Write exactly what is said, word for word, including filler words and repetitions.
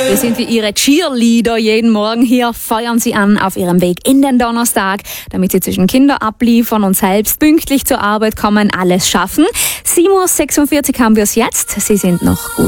Wir sind wie Ihre Cheerleader jeden Morgen hier, feuern Sie an auf Ihrem Weg in den Donnerstag, damit Sie zwischen Kinder abliefern und selbst pünktlich zur Arbeit kommen, alles schaffen. sieben Uhr sechsundvierzig haben wir es jetzt. Sie sind noch gut